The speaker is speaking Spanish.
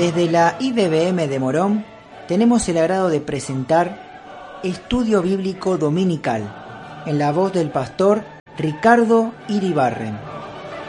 Desde la IBBM de Morón tenemos el agrado de presentar Estudio Bíblico Dominical en la voz del pastor Ricardo Iribarren.